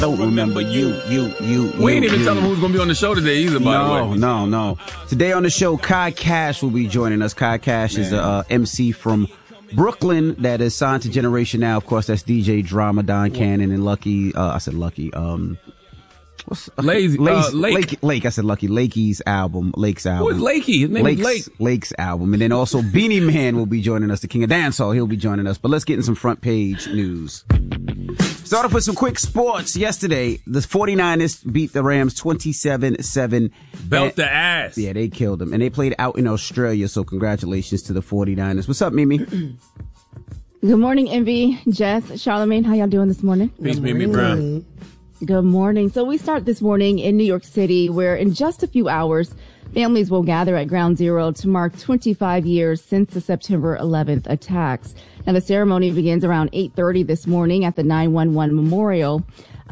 Don't remember you. We ain't even tell them who's going to be on the show today either, by the way. No. Today on the show, Kai Cash will be joining us. Kai Cash is a MC from Brooklyn that is signed to Generation Now. Of course, that's DJ Drama, Don Cannon, and Lucky. I said Lucky. Lake. I said Lucky. Lake's album. Who is Lakey? His name is Lake. Lake's album. And then also Beanie Man will be joining us. The King of Dancehall. He'll be joining us. But let's get in some front page news. Start off with some quick sports. Yesterday, the 49ers beat the Rams 27-7. Belt the ass. Yeah, they killed them. And they played out in Australia, so congratulations to the 49ers. What's up, Mimi? Good morning, Envy, Jess, Charlemagne. How y'all doing this morning? Peace, Mimi Brown. Good morning. So we start this morning in New York City, where in just a few hours, families will gather at Ground Zero to mark 25 years since the September 11th attacks. Now, the ceremony begins around 8:30 this morning at the 9/11 Memorial.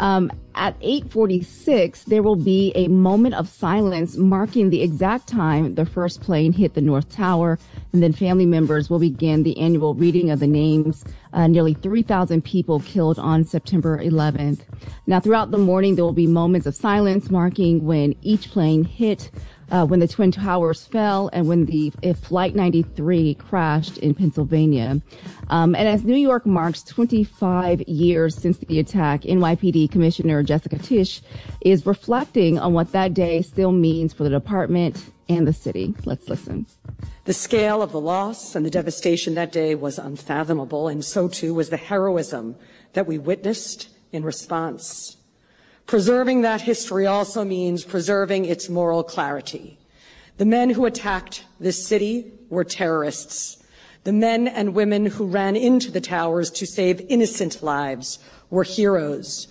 At 8:46, there will be a moment of silence marking the exact time the first plane hit the North Tower. And then family members will begin the annual reading of the names. Nearly 3,000 people killed on September 11th. Now, throughout the morning, there will be moments of silence marking when each plane hit, when the Twin Towers fell, and when the Flight 93 crashed in Pennsylvania. And as New York marks 25 years since the attack, NYPD Commissioner Jessica Tisch is reflecting on what that day still means for the department and the city. Let's listen. The scale of the loss and the devastation that day was unfathomable, and so too was the heroism that we witnessed in response. Preserving that history also means preserving its moral clarity. The men who attacked this city were terrorists. The men and women who ran into the towers to save innocent lives were heroes.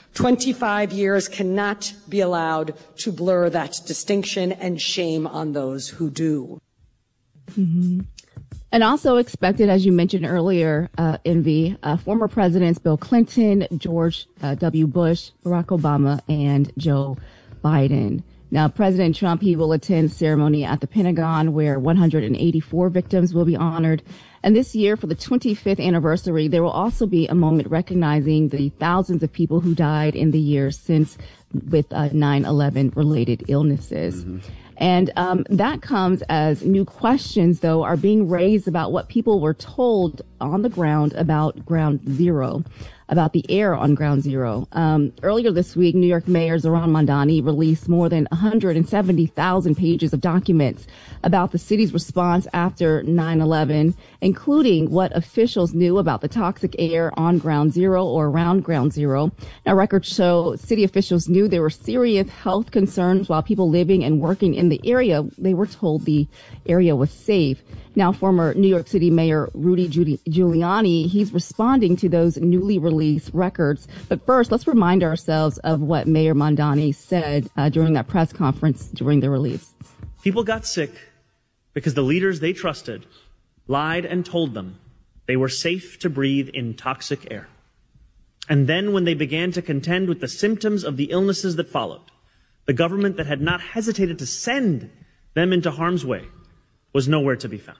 25 years cannot be allowed to blur that distinction, and shame on those who do. Mm-hmm. And also expected, as you mentioned earlier, Envy, former presidents Bill Clinton, George W. Bush, Barack Obama, and Joe Biden. Now, President Trump, he will attend the ceremony at the Pentagon, where 184 victims will be honored. And this year, for the 25th anniversary, there will also be a moment recognizing the thousands of people who died in the years since with 9/11 related illnesses. Mm-hmm. And that comes as new questions, though, are being raised about what people were told on the ground about Ground Zero, about the air on Ground Zero. Earlier this week, New York Mayor Zohran Mamdani released more than 170,000 pages of documents about the city's response after 9/11, including what officials knew about the toxic air on Ground Zero or around Ground Zero. Now, records show city officials knew there were serious health concerns, while people living and working in the area, they were told the area was safe. Now, former New York City Mayor Rudy Giuliani, he's responding to those newly released records. But first, let's remind ourselves of what Mayor Mamdani said during that press conference during the release. People got sick because the leaders they trusted lied and told them they were safe to breathe in toxic air. And then when they began to contend with the symptoms of the illnesses that followed, the government that had not hesitated to send them into harm's way was nowhere to be found.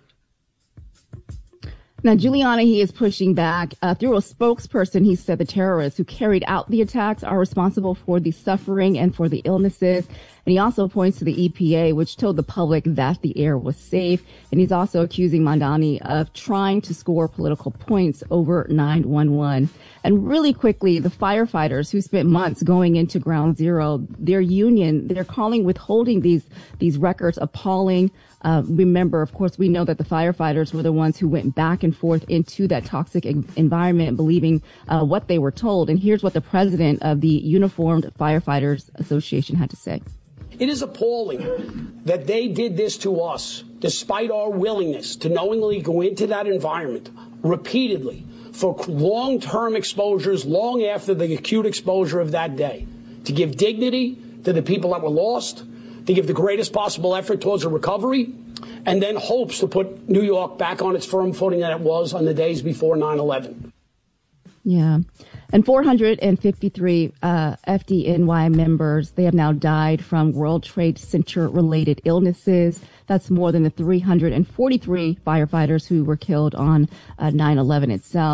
Now, Giuliani, he is pushing back. Through a spokesperson, he said the terrorists who carried out the attacks are responsible for the suffering and for the illnesses. And he also points to the EPA, which told the public that the air was safe. And he's also accusing Mamdani of trying to score political points over 9/11. And really quickly, the firefighters who spent months going into Ground Zero, their union, they're calling withholding these records appalling. Remember, of course, we know that the firefighters were the ones who went back and forth into that toxic environment, believing what they were told. And here's what the president of the Uniformed Firefighters Association had to say. It is appalling that they did this to us, despite our willingness to knowingly go into that environment repeatedly for long-term exposures, long after the acute exposure of that day, to give dignity to the people that were lost, to give the greatest possible effort towards a recovery, and then hopes to put New York back on its firm footing that it was on the days before 9/11. Yeah. And 453 FDNY members, they have now died from World Trade Center-related illnesses. That's more than the 343 firefighters who were killed on 9/11 itself.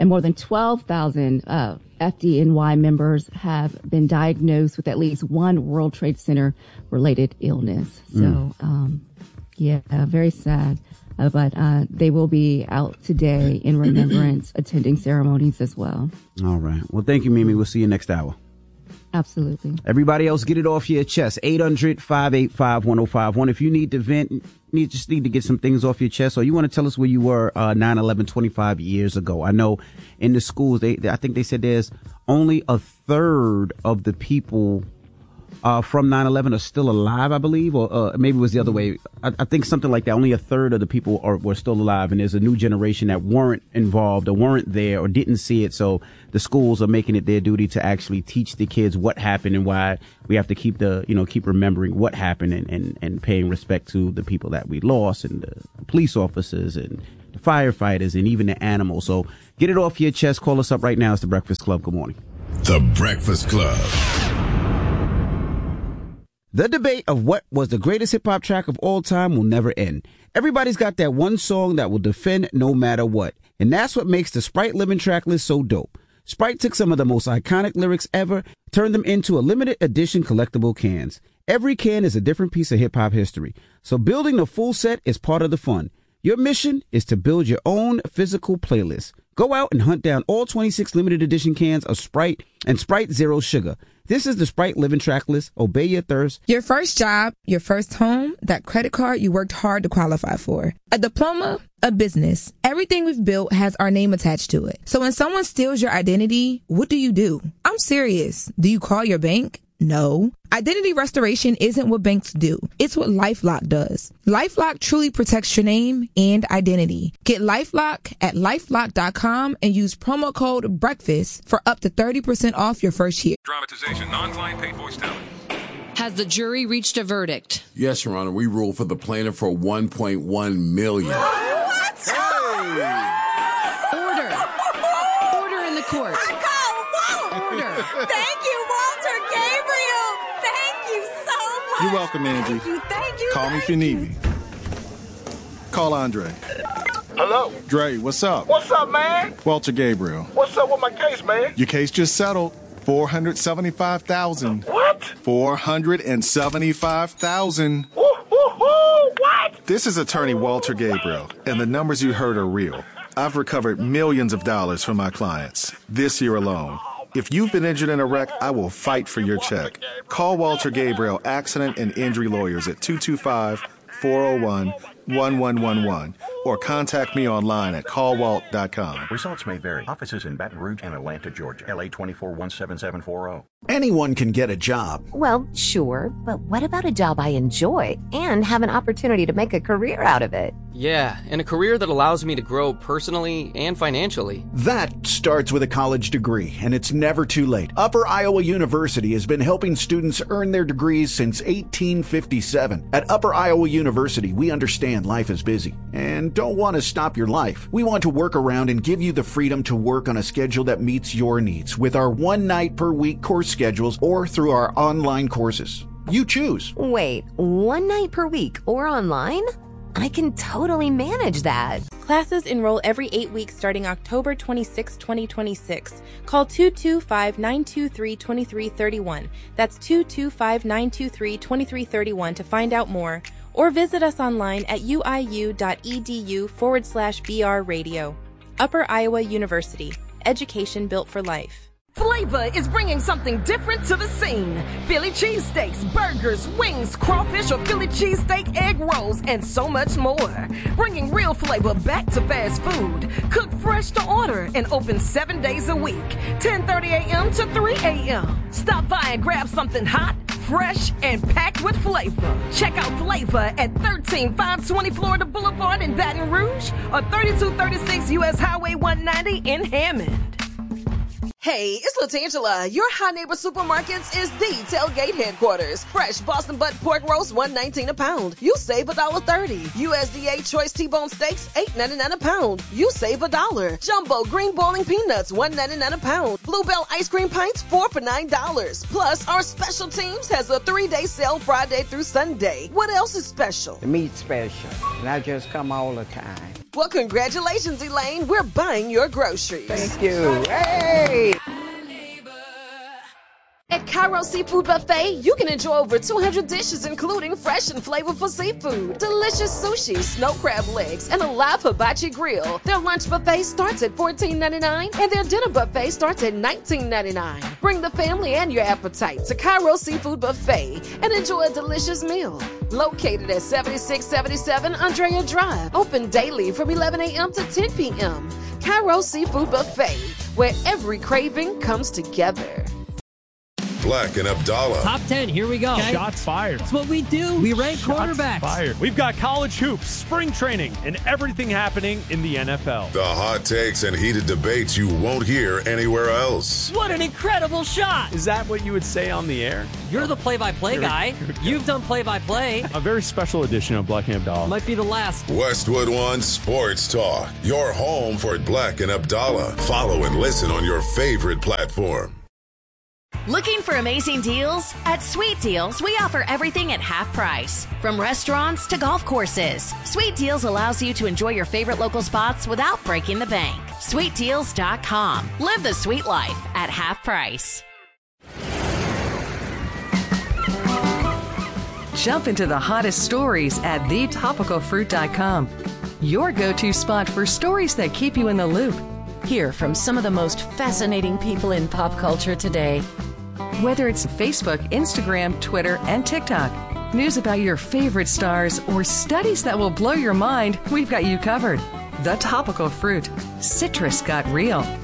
and more than 12,000 FDNY members have been diagnosed with at least one World Trade Center related illness. So, very sad. But they will be out today in remembrance, attending ceremonies as well. All right. Well, thank you, Mimi. We'll see you next hour. Absolutely. Everybody else, get it off your chest. 800-585-1051. If you need to vent, you just need to get some things off your chest, or you want to tell us where you were 9/11 25 years ago. I know in the schools, I think they said there's only a third of the people from 9/11 are still alive, I believe, or maybe it was the other way. I think something like that. Only a third of the people were still alive, and there's a new generation that weren't involved or weren't there or didn't see it. So the schools are making it their duty to actually teach the kids what happened and why we have to keep remembering what happened and paying respect to the people that we lost, and the police officers and the firefighters and even the animals. So get it off your chest. Call us up right now. It's The Breakfast Club. Good morning. The Breakfast Club. The debate of what was the greatest hip-hop track of all time will never end. Everybody's got that one song that will defend no matter what. And that's what makes the Sprite Living track list so dope. Sprite took some of the most iconic lyrics ever, turned them into a limited edition collectible cans. Every can is a different piece of hip-hop history. So building the full set is part of the fun. Your mission is to build your own physical playlist. Go out and hunt down all 26 limited edition cans of Sprite and Sprite Zero Sugar. This is the Sprite Living track list. Obey your thirst. Your first job, your first home, that credit card you worked hard to qualify for. A diploma, a business. Everything we've built has our name attached to it. So when someone steals your identity, what do? I'm serious. Do you call your bank? No. Identity restoration isn't what banks do. It's what LifeLock does. LifeLock truly protects your name and identity. Get LifeLock at LifeLock.com and use promo code BREAKFAST for up to 30% off your first year. Dramatization, non-client paid voice talent. Has the jury reached a verdict? Yes, Your Honor. We ruled for the plaintiff for $1.1 million. What? Hey! Order in the court. Order. Thank you, Walter Gabriel. Thank you so much. You're welcome, Angie. Thank you. Call me if you need me. Call Andre. Hello? Dre, what's up? What's up, man? Walter Gabriel. What's up with my case, man? Your case just settled. $475,000. What? $475,000. What? This is attorney Walter Gabriel, and the numbers you heard are real. I've recovered millions of dollars from my clients this year alone. If you've been injured in a wreck, I will fight for your check. Call Walter Gabriel Accident and Injury Lawyers at 225-401-1111 or contact me online at callwalt.com. Results may vary. Offices in Baton Rouge and Atlanta, Georgia. LA 2417740. Anyone can get a job. Well, sure, but what about a job I enjoy and have an opportunity to make a career out of it? Yeah, and a career that allows me to grow personally and financially. That starts with a college degree, and it's never too late. Upper Iowa University has been helping students earn their degrees since 1857. At Upper Iowa University, we understand life is busy and don't want to stop your life. We want to work around and give you the freedom to work on a schedule that meets your needs with our 1 night per week course schedules or through our online courses. You choose. Wait, 1 night per week or online? I can totally manage that. Classes enroll every 8 weeks starting October 26, 2026. Call 225-923-2331. That's 225-923-2331 to find out more. Or visit us online at uiu.edu/BR Radio. Upper Iowa University. Education built for life. Flavor is bringing something different to the scene. Philly cheesesteaks, burgers, wings, crawfish or Philly cheesesteak egg rolls, and so much more. Bringing real flavor back to fast food. Cooked fresh to order and open 7 days a week. 10:30 a.m. to 3 a.m. Stop by and grab something hot, fresh, and packed with flavor. Check out Flavor at 13520 Florida Boulevard in Baton Rouge or 3236 U.S. Highway 190 in Hammond. Hey, it's LaTangela. Your High Neighbor Supermarkets is the tailgate headquarters. Fresh Boston butt pork roast, $1.19 a pound. You save $1.30. USDA choice T-bone steaks, $8.99 a pound. You save $1. Jumbo green boiling peanuts, $1.99 a pound. Bluebell ice cream pints, 4 for $9. Plus, our special teams has a 3-day sale Friday through Sunday. What else is special? The meat's special, and I just come all the time. Well, congratulations, Elaine. We're buying your groceries. Thank you. Hey! At Cairo Seafood Buffet, you can enjoy over 200 dishes, including fresh and flavorful seafood, delicious sushi, snow crab legs, and a live hibachi grill. Their lunch buffet starts at $14.99, and their dinner buffet starts at $19.99. Bring the family and your appetite to Cairo Seafood Buffet and enjoy a delicious meal. Located at 7677 Andrea Drive, open daily from 11 a.m. to 10 p.m. Cairo Seafood Buffet, where every craving comes together. Black and Abdallah. Top 10, here we go. Okay. Shots fired. That's what we do. We rank quarterbacks. Fired. We've got college hoops, spring training, and everything happening in the NFL. The hot takes and heated debates you won't hear anywhere else. What an incredible shot. Is that what you would say on the air? You're the play-by-play guy. You've done play-by-play. A very special edition of Black and Abdallah. Might be the last. Westwood One Sports Talk. Your home for Black and Abdallah. Follow and listen on your favorite platform. Looking for amazing deals? At Sweet Deals, we offer everything at half price. From restaurants to golf courses, Sweet Deals allows you to enjoy your favorite local spots without breaking the bank. SweetDeals.com. Live the sweet life at half price. Jump into the hottest stories at thetopicalfruit.com. Your go-to spot for stories that keep you in the loop. Hear from some of the most fascinating people in pop culture today. Whether it's Facebook, Instagram, Twitter, and TikTok, news about your favorite stars, or studies that will blow your mind, we've got you covered. The Topical Fruit. Citrus got real.